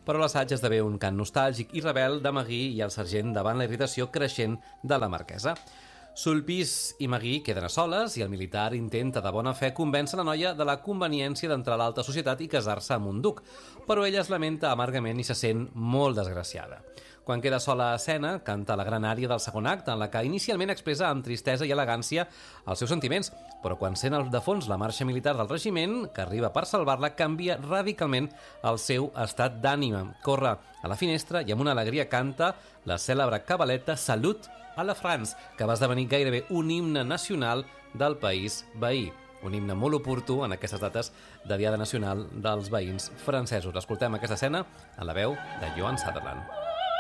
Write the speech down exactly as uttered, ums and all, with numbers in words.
però l'assaig esdevé un cant nostàlgic i rebel de Magui i el sergent davant la irritació creixent de la marquesa. Sulpice i Magui queden a soles i el militar intenta de bona fe convèncer la noia de la conveniència d'entrar a l'alta societat i casar-se amb un duc, però ella es lamenta amargament i se sent molt desgraciada. Quan queda sola a escena, canta la gran ària del segon acte, en la que inicialment expressa amb tristesa i elegància els seus sentiments, però quan sent de fons la marxa militar del regiment, que arriba per salvar-la, canvia radicalment el seu estat d'ànima. Corre a la finestra i amb una alegria canta la cèlebre cabaleta Salut a la France, que va esdevenir gairebé un himne nacional del país veí. Un himne molt oportú en aquestes dates de Diada Nacional dels veïns francesos. Escoltem aquesta escena en la veu de Joan Sutherland.